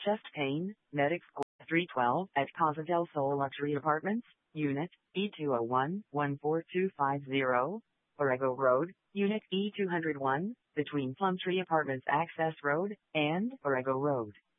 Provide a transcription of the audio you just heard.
Chest pain, Medics 312 at Casa del Sol Luxury Apartments, Unit E201-14250, Orrego Road, Unit E201, between Plumtree Apartments Access Road and Orrego Road.